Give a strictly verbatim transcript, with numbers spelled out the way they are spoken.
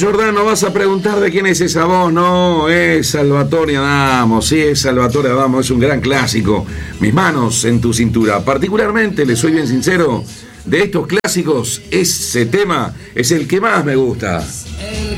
Jordán, no vas a preguntar de quién es esa voz, no, es Salvatore Adamo, sí, es Salvatore Adamo, es un gran clásico. Mis manos en tu cintura. Particularmente, le soy bien sincero, de estos clásicos, ese tema es el que más me gusta.